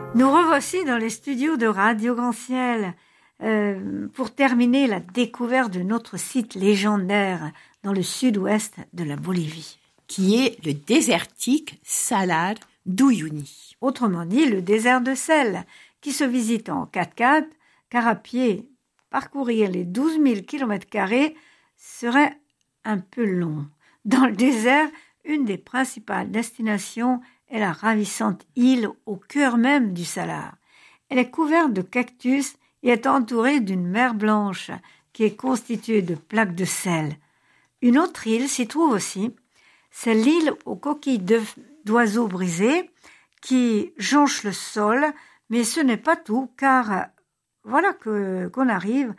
Nous revoici dans les studios de Radio Grand Ciel pour terminer la découverte de notre site légendaire dans le sud-ouest de la Bolivie. Qui est le désertique Salar d'Uyuni. Autrement dit, le désert de sel, qui se visite en 4x4, car à pied, parcourir les 12 000 km² serait un peu long. Dans le désert, une des principales destinations est la ravissante île au cœur même du Salar. Elle est couverte de cactus et est entourée d'une mer blanche qui est constituée de plaques de sel. Une autre île s'y trouve aussi, c'est l'île aux coquilles d'oiseaux brisés qui jonchent le sol, mais ce n'est pas tout, car voilà qu'on arrive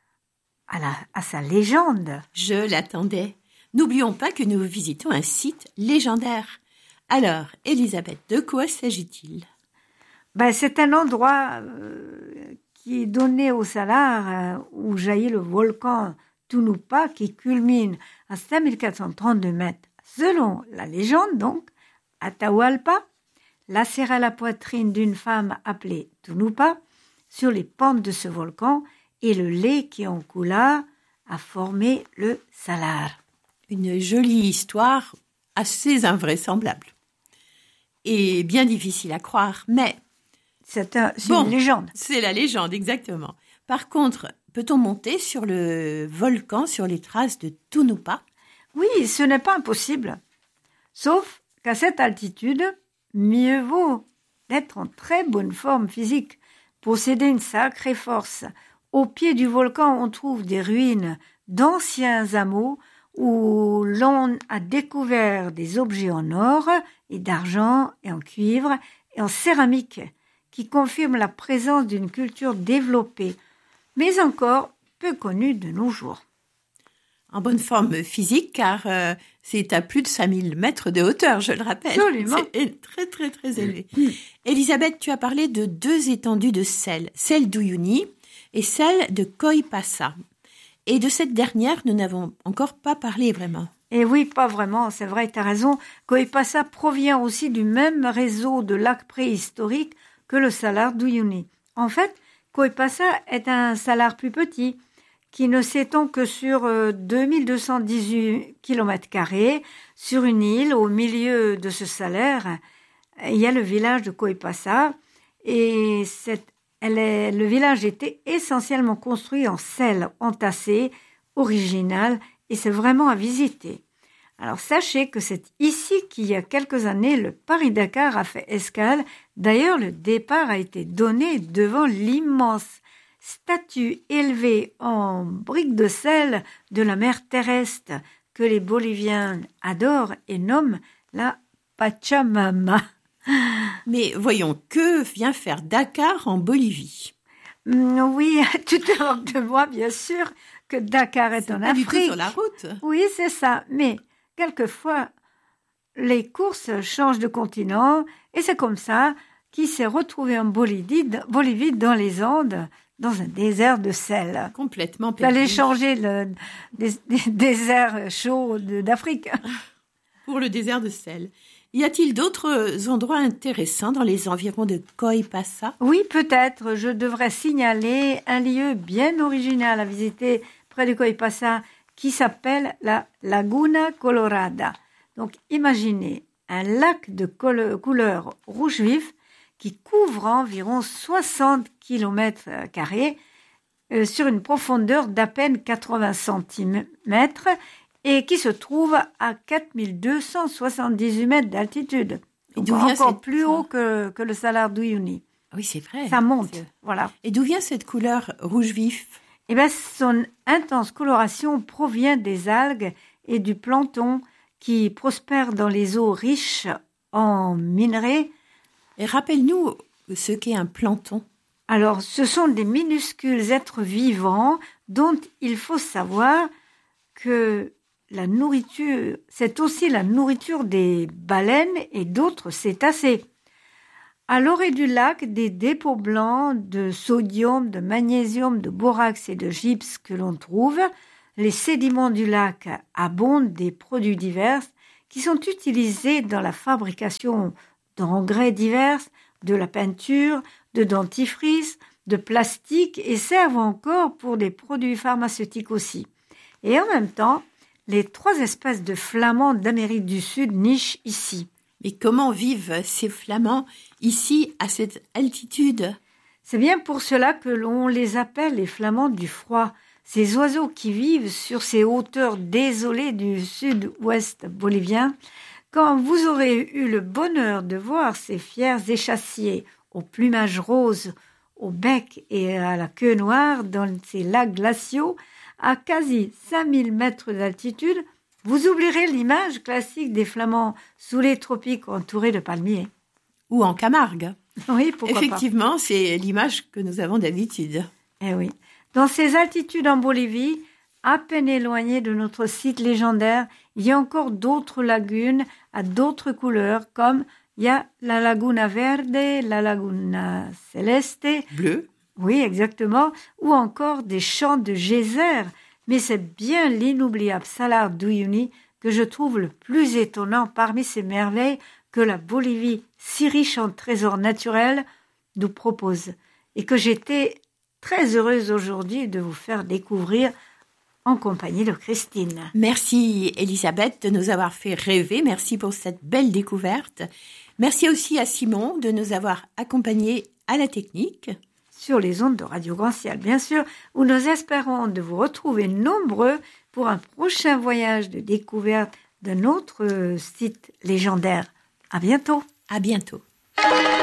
à sa légende. Je l'attendais. N'oublions pas que nous visitons un site légendaire. Alors, Elisabeth, de quoi s'agit-il ? C'est un endroit qui est donné au Salar où jaillit le volcan Tunupa qui culmine à 5432 mètres. Selon la légende, donc, Atahualpa lacéra la poitrine d'une femme appelée Tunupa sur les pentes de ce volcan et le lait qui en coula a formé le Salar. Une jolie histoire assez invraisemblable. Et bien difficile à croire, mais... C'est une légende. C'est la légende, exactement. Par contre, peut-on monter sur le volcan, sur les traces de Tunupa ? Oui, ce n'est pas impossible. Sauf qu'à cette altitude, mieux vaut d'être en très bonne forme physique, posséder une sacrée force. Au pied du volcan, on trouve des ruines d'anciens hameaux où l'on a découvert des objets en or et d'argent et en cuivre et en céramique qui confirment la présence d'une culture développée, mais encore peu connue de nos jours. En bonne forme physique, car c'est à plus de 5000 mètres de hauteur, je le rappelle. Absolument. C'est très, très, très élevé. Elisabeth, tu as parlé de 2 étendues de sel, celle d'Uyuni et celle de Coipassa. Et de cette dernière, nous n'avons encore pas parlé vraiment. Et oui, pas vraiment, c'est vrai, tu as raison. Coipassa provient aussi du même réseau de lacs préhistoriques que le Salar d'Uyuni. En fait, Coipassa est un salar plus petit, qui ne s'étend que sur 2218 km² sur une île au milieu de ce salar. Il y a le village de Coipassa et le village était essentiellement construit en sel entassé, original, et c'est vraiment à visiter. Alors sachez que c'est ici qu'il y a quelques années, le Paris-Dakar a fait escale. D'ailleurs, le départ a été donné devant l'immense statue élevée en briques de sel de la mer terrestre que les Boliviens adorent et nomment la Pachamama. Mais voyons, que vient faire Dakar en Bolivie ? Oui, tu te moques de moi, bien sûr, que Dakar est en Afrique. C'est pas du tout sur la route. Oui, c'est ça, mais quelquefois, les courses changent de continent et c'est comme ça qu'il s'est retrouvé en Bolivie dans les Andes, dans un désert de sel. Complètement perdu. Fallait changer des déserts chauds d'Afrique. Pour le désert de sel. Y a-t-il d'autres endroits intéressants dans les environs de Coipassa ? Oui, peut-être. Je devrais signaler un lieu bien original à visiter près de Coipassa qui s'appelle la Laguna Colorada. Donc, imaginez un lac de couleur rouge vif qui couvre environ 60 km² sur une profondeur d'à peine 80 cm et qui se trouve à 4278 mètres d'altitude. Donc encore plus haut que le Salar d'Uyuni. Oui, c'est vrai. Ça monte, voilà. Et d'où vient cette couleur rouge vif ? Eh bien, son intense coloration provient des algues et du plancton qui prospèrent dans les eaux riches en minerais. Et rappelle-nous ce qu'est un plancton. Alors, ce sont des minuscules êtres vivants dont il faut savoir que la nourriture, c'est aussi la nourriture des baleines et d'autres cétacés. À l'orée du lac, des dépôts blancs de sodium, de magnésium, de borax et de gypse que l'on trouve. Les sédiments du lac abondent des produits divers qui sont utilisés dans la fabrication d'engrais divers de la peinture, de dentifrice, de plastique et servent encore pour des produits pharmaceutiques aussi. Et en même temps, les 3 espèces de flamands d'Amérique du Sud nichent ici. Mais comment vivent ces flamands ici à cette altitude ? C'est bien pour cela que l'on les appelle les flamands du froid. Ces oiseaux qui vivent sur ces hauteurs désolées du sud-ouest bolivien. Quand vous aurez eu le bonheur de voir ces fiers échassiers au plumage rose, au bec et à la queue noire dans ces lacs glaciaux, à quasi 5000 mètres d'altitude, vous oublierez l'image classique des flamands sous les tropiques entourés de palmiers. Ou en Camargue. Oui, pourquoi Effectivement, c'est l'image que nous avons d'habitude. Eh oui. Dans ces altitudes en Bolivie, à peine éloignées de notre site légendaire, il y a encore d'autres lagunes à d'autres couleurs, comme il y a la Laguna Verde, la Laguna Celeste. Bleu. Oui, exactement. Ou encore des champs de geysers. Mais c'est bien l'inoubliable Salar d'Uyuni que je trouve le plus étonnant parmi ces merveilles que la Bolivie, si riche en trésors naturels, nous propose. Et que j'étais très heureuse aujourd'hui de vous faire découvrir en compagnie de Christine. Merci Elisabeth de nous avoir fait rêver. Merci pour cette belle découverte. Merci aussi à Simon de nous avoir accompagnés à la technique. Sur les ondes de Radio Grand Ciel, bien sûr, où nous espérons de vous retrouver nombreux pour un prochain voyage de découverte d'un autre site légendaire. À bientôt. À bientôt.